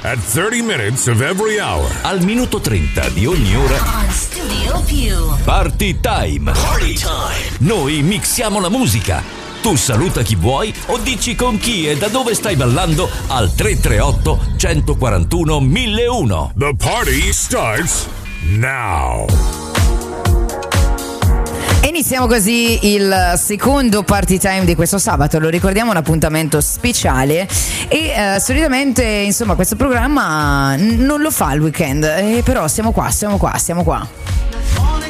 at 30 minutes of every hour. Al minuto 30 di ogni ora. On Studio Più. Party time. Party time. Noi mixiamo la musica. Tu saluta chi vuoi o dici con chi e da dove stai ballando al 338 141 1001. The party starts now. Iniziamo così il secondo party time di questo sabato, lo ricordiamo, un appuntamento speciale e solitamente insomma questo programma non lo fa il weekend, però siamo qua.